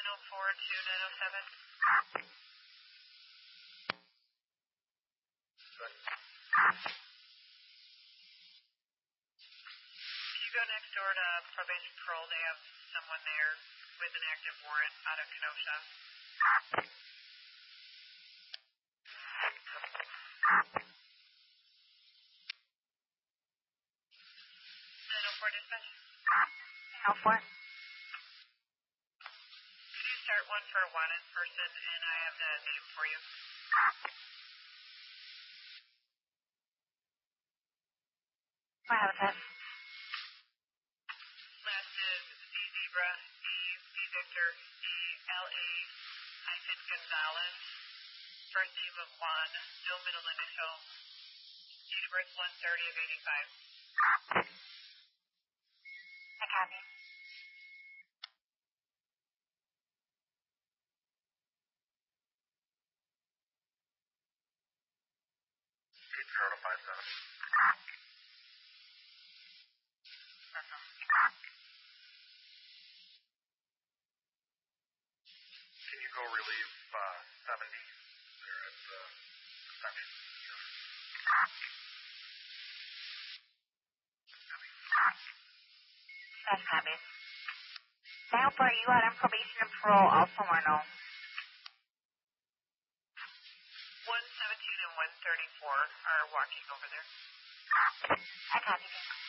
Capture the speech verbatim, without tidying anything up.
nine oh four to nine oh seven. You go next door to probation parole. They have someone there with an active warrant out of Kenosha. nine oh four dispatch. nine oh four. Could you start one for a wanted person, and I have the name for you? I have it. Last is D Zebra, D, D Victor, D L A hyphen Gonzalez. First name of Juan, no middle initial. Date of birth one thirty of eighty-five. I copy. eight zero to five seven. Can you go relieve uh, seventy there at the uh, reception? That's copy. nine oh four, are you out on probation and parole also or no? one seventeen and one thirty-four are walking over there. I copy.